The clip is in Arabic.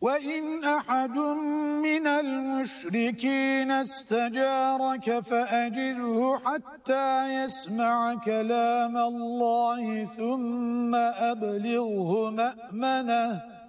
وَإِنْ أَحَدٌ مِّنَ الْمُشْرِكِينَ اسْتَجَارَكَ فَأَجِرْهُ حَتَّى يَسْمَعَ كَلَامَ اللَّهِ ثُمَّ أَبْلِغْهُ مَأْمَنَهُ